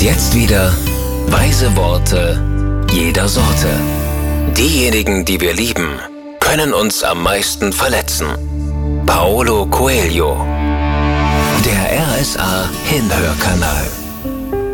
jetzt wieder weise Worte jeder Sorte. Diejenigen, die wir lieben, können uns am meisten verletzen. Paulo Coelho. Der RSA Hinhörkanal.